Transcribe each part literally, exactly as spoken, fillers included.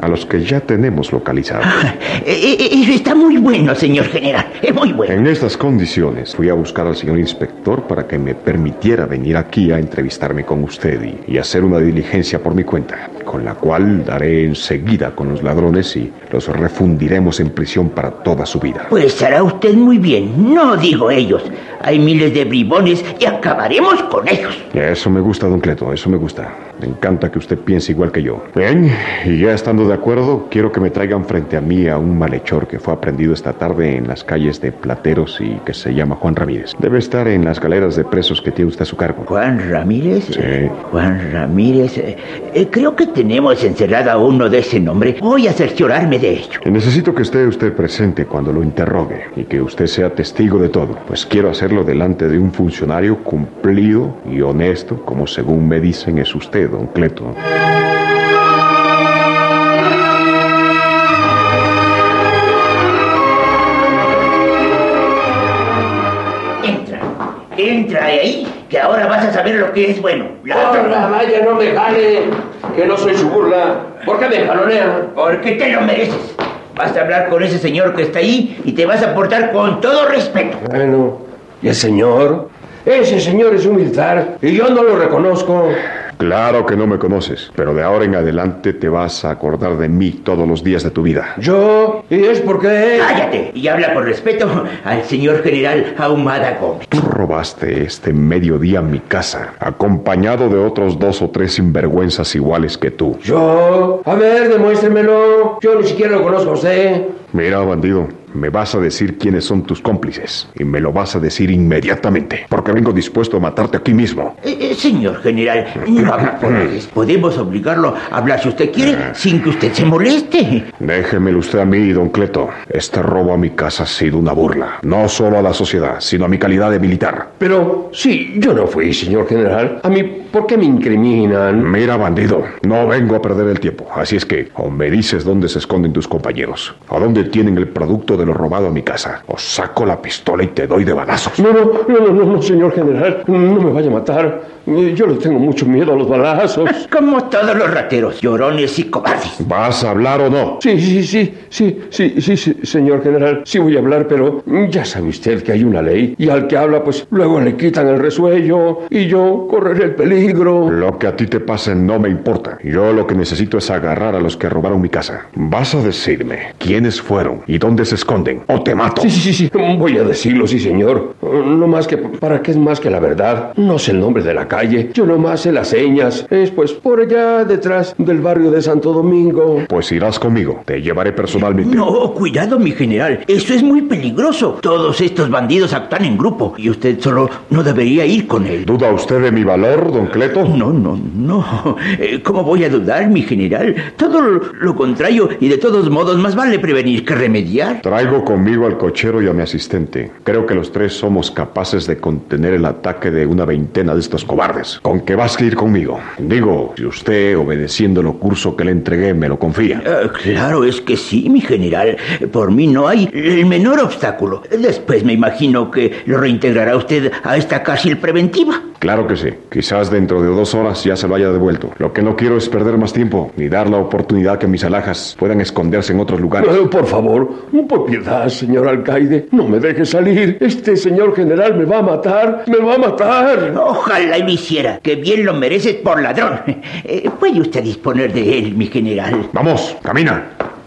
a los que ya tenemos localizados. Eh, eh, está muy bueno, señor general, es muy bueno. En estas condiciones fui a buscar al señor inspector para que me permitiera venir aquí a entrevistarme con usted y, y hacer una diligencia por mi cuenta, con la cual daré enseguida con los ladrones y los refundiremos en prisión para toda su vida. Pues hará usted muy bien, no digo ellos. Hay miles de bribones y acabaremos con ellos. Eso me gusta, don Cleto, eso me gusta. Me encanta que usted piense igual que yo. Bien, y ya estando de acuerdo, quiero que me traigan frente a mí a un malhechor que fue aprendido esta tarde en las calles de Plateros y que se llama Juan Ramírez. Debe estar en las galeras de presos que tiene usted a su cargo. ¿Juan Ramírez? Sí. Eh, Juan Ramírez. Eh, eh, creo que tenemos encerrado a uno de ese nombre. Voy a cerciorarme de ello. Y necesito que esté usted presente cuando lo interrogue y que usted sea testigo de todo, pues quiero hacerlo delante de un funcionario cumplido y honesto, como según me dicen es usted, don Cleto. Entra, entra ahí, que ahora vas a saber lo que es bueno. ¡Hola, vaya, no me jale! Que no soy su burla. ¿Por qué me jalonea? Porque te lo mereces. Vas a hablar con ese señor que está ahí y te vas a portar con todo respeto. Bueno, ¿y el señor? Ese señor es un militar y yo no lo reconozco. Claro que no me conoces, pero de ahora en adelante te vas a acordar de mí todos los días de tu vida. ¿Yo? ¿Y es porque...? ¡Cállate! Y habla con respeto al señor general Ahumada Gómez. Tú robaste este mediodía mi casa, acompañado de otros dos o tres sinvergüenzas iguales que tú. ¿Yo? A ver, demuéstremelo. Yo ni siquiera lo conozco a usted. Mira, bandido, me vas a decir quiénes son tus cómplices y me lo vas a decir inmediatamente, porque vengo dispuesto a matarte aquí mismo. Eh, eh, señor general, no haga corajes. Podemos obligarlo a hablar si usted quiere, sin que usted se moleste. Déjemelo usted a mí, don Cleto. Este robo a mi casa ha sido una burla, no solo a la sociedad, sino a mi calidad de militar. Pero, sí, yo no fui, señor general. A mí, ¿por qué me incriminan? Mira, bandido, no vengo a perder el tiempo, así es que o me dices dónde se esconden tus compañeros, a dónde tienen el producto de lo robado a mi casa, o saco la pistola y te doy de balazos. No, no, no, no, no, señor general, no me vaya a matar. Yo le tengo mucho miedo a los balazos. Como todos los rateros, llorones y cobardes. ¿Vas a hablar o no? Sí, sí, sí, sí, sí, sí, sí, señor general, sí voy a hablar, pero ya sabe usted que hay una ley y al que habla, pues luego le quitan el resuello y yo correré el peligro. Lo que a ti te pase no me importa. Yo lo que necesito es agarrar a los que robaron mi casa. Vas a decirme quiénes fueron y dónde se esconden, o te mato. Sí, sí, sí, sí, voy a decirlo, sí, señor. No más que, ¿para qué es más que la verdad? No sé el nombre de la calle, yo nomás sé las señas. Es pues por allá detrás del barrio de Santo Domingo. Pues irás conmigo, te llevaré personalmente. No, cuidado, mi general, eso es muy peligroso. Todos estos bandidos actúan en grupo y usted solo no debería ir con él. ¿Duda usted de mi valor, don Cleto? No, no, no. Eh, ¿Cómo voy a dudar, mi general? Todo lo, lo contrario, y de todos modos, más vale prevenir que remediar. Traigo conmigo al cochero y a mi asistente. Creo que los tres somos capaces de contener el ataque de una veintena de estos cobardes. ¿Con qué vas a ir conmigo? Digo, si usted, obedeciendo el curso que le entregué, me lo confía. Uh, claro, es que sí, mi general. Por mí no hay el menor obstáculo. Después me imagino que lo reintegrará usted a esta cárcel preventiva. Claro que sí. Quizás dentro de dos horas ya se lo haya devuelto. Lo que no quiero es perder más tiempo, ni dar la oportunidad que mis alhajas puedan esconderse en otros lugares. Eh, por favor, por piedad, señor alcaide, no me deje salir. Este señor general me va a matar, me va a matar. Ojalá y lo hiciera, que bien lo mereces por ladrón. Eh, ¿Puede usted disponer de él, mi general? Vamos, camina.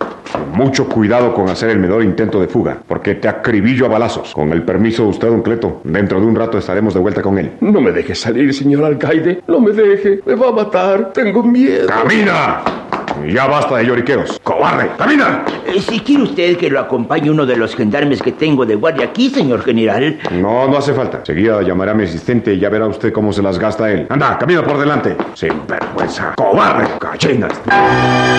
Mucho cuidado con hacer el menor intento de fuga, porque te acribillo a balazos. Con el permiso de usted, don Cleto, dentro de un rato estaremos de vuelta con él. No me deje salir, señor alcaide. No me deje. Me va a matar. Tengo miedo. ¡Camina! Ya basta de lloriqueos. ¡Cobarde! ¡Camina! Eh, si quiere usted que lo acompañe uno de los gendarmes que tengo de guardia aquí, señor general. No, no hace falta. Seguida llamaré a mi asistente y ya verá usted cómo se las gasta él. Anda, camina por delante. Sin vergüenza. ¡Cobarde! ¡Gallinas!